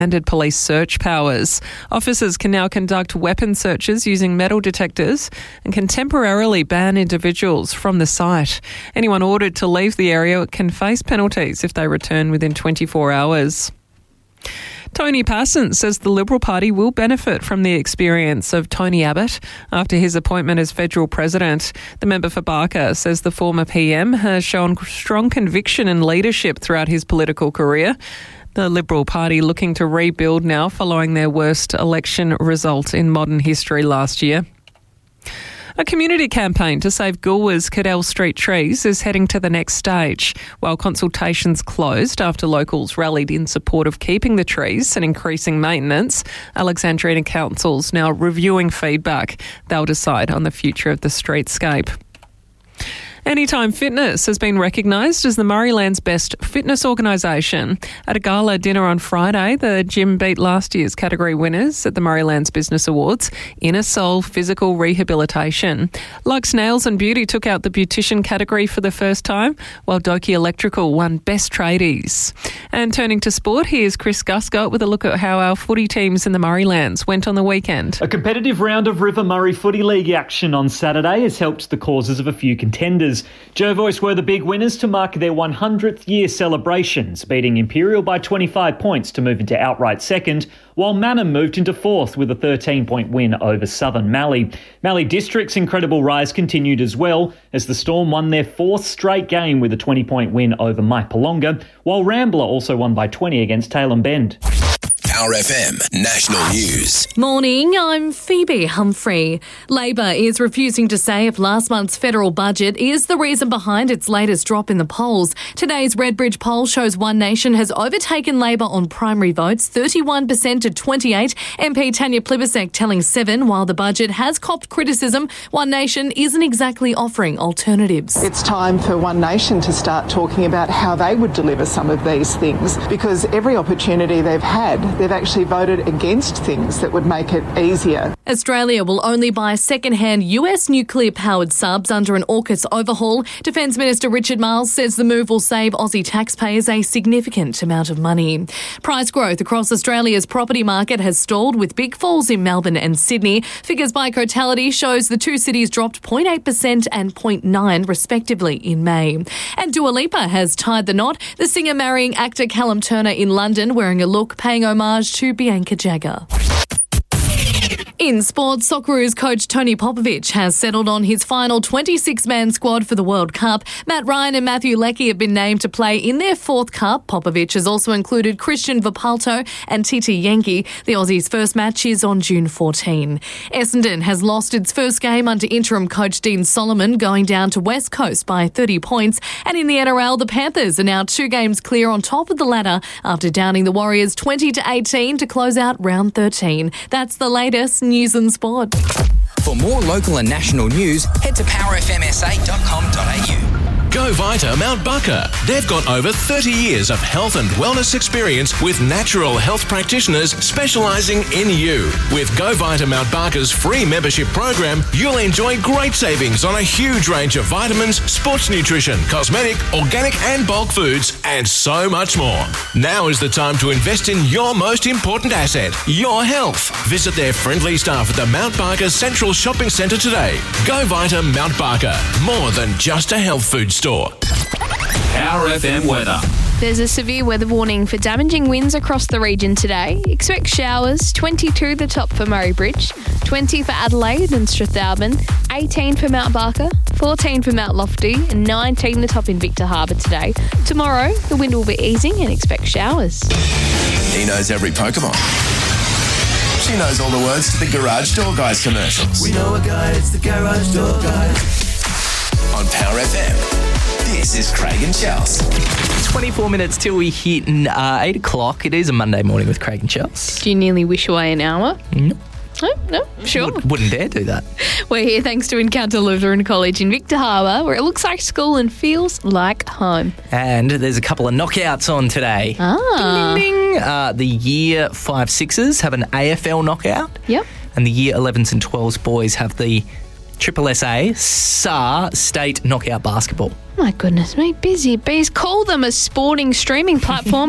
expanded police search powers. Officers can now conduct weapon searches using metal detectors and can temporarily ban individuals from the site. Anyone ordered to leave the area can face penalties if they return within 24 hours. Tony Parsons says the Liberal Party will benefit from the experience of Tony Abbott after his appointment as federal president. The member for Barker says the former PM has shown strong conviction and leadership throughout his political career. The Liberal Party looking to rebuild now following their worst election result in modern history last year. A community campaign to save Goolwa's Cadell Street trees is heading to the next stage. While consultations closed after locals rallied in support of keeping the trees and increasing maintenance, Alexandrina Council's now reviewing feedback. They'll decide on the future of the streetscape. Anytime Fitness has been recognised as the Murrayland's best fitness organisation. At a gala dinner on Friday, the gym beat last year's category winners at the Murrayland's Business Awards, Inner Soul Physical Rehabilitation. Lux Nails and Beauty took out the beautician category for the first time, while Doki Electrical won Best Tradies. And turning to sport, here's Chris Guscott with a look at how our footy teams in the Murraylands went on the weekend. A competitive round of River Murray Footy League action on Saturday has helped the causes of a few contenders. Jervois were the big winners to mark their 100th year celebrations, beating Imperial by 25 points to move into outright second, while Mannum moved into fourth with a 13-point win over Southern Mallee. Mallee District's incredible rise continued as well, as the Storm won their fourth straight game with a 20-point win over Maipolonga, while Rambler also won by 20 against Tailem Bend. Power FM National News. Morning, I'm Phoebe Humphrey. Labor is refusing to say if last month's federal budget is the reason behind its latest drop in the polls. Today's Redbridge poll shows One Nation has overtaken Labor on primary votes, 31% to 28. MP Tanya Plibersek telling Seven, while the budget has copped criticism, One Nation isn't exactly offering alternatives. It's time for One Nation to start talking about how they would deliver some of these things, because every opportunity they've had, they've actually voted against things that would make it easier. Australia will only buy second-hand US nuclear-powered subs under an AUKUS overhaul. Defence Minister Richard Marles says the move will save Aussie taxpayers a significant amount of money. Price growth across Australia's property market has stalled, with big falls in Melbourne and Sydney. Figures by Cotality shows the two cities dropped 0.8% and 0.9% respectively in May. And Dua Lipa has tied the knot, the singer marrying actor Callum Turner in London, wearing a look paying homage to Bianca Jagger. In sports, Socceroos coach Tony Popovic has settled on his final 26-man squad for the World Cup. Matt Ryan and Matthew Leckie have been named to play in their fourth cup. Popovic has also included Christian Vipalto and Titi Yankee. The Aussies' first match is on June 14. Essendon has lost its first game under interim coach Dean Solomon, going down to West Coast by 30 points. And in the NRL, the Panthers are now 2 games clear on top of the ladder after downing the Warriors 20-18 to close out round 13. That's the latest news and sport. For more local and national news, head to powerfmsa.com.au. Go Vita Mount Barker. They've got over 30 years of health and wellness experience with natural health practitioners specialising in you. With Go Vita Mount Barker's free membership program, you'll enjoy great savings on a huge range of vitamins, sports nutrition, cosmetic, organic and bulk foods, and so much more. Now is the time to invest in your most important asset, your health. Visit their friendly staff at the Mount Barker Central Shopping Centre today. Go Vita Mount Barker. More than just a health food store. Power FM weather. There's a severe weather warning for damaging winds across the region today. Expect showers, 22 the top for Murray Bridge, 20 for Adelaide and Strathalbyn, 18 for Mount Barker, 14 for Mount Lofty, and 19 the top in Victor Harbour today. Tomorrow, the wind will be easing and expect showers. He knows every Pokemon. She knows all the words to the Garage Door Guys commercials. We know a guy, it's the Garage Door Guys. On Power FM, this is Craig and Chels. 24 minutes till we hit 8 o'clock. It is a Monday morning with Craig and Chels. Do you nearly wish away an hour? No, sure. Wouldn't dare do that. We're here thanks to Encounter Lutheran College in Victor Harbour, where it looks like school and feels like home. And there's a couple of knockouts on today. Ding, ding, ding. The Year 5-6s have an AFL knockout. Yep. And the Year 11s and 12s boys have the Triple SA SAR State Knockout Basketball. My goodness me, busy bees. Call them a sporting streaming platform.